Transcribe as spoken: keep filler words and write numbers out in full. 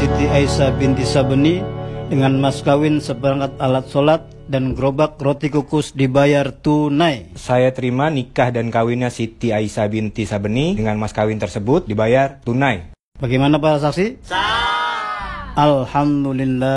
Siti Aisyah binti Sabeni dengan mas kawin seperangkat alat sholat dan gerobak roti kukus dibayar tunai. Saya terima nikah dan kawinnya Siti Aisyah binti Sabeni dengan mas kawin tersebut dibayar tunai. Bagaimana para saksi? Sah. Alhamdulillah.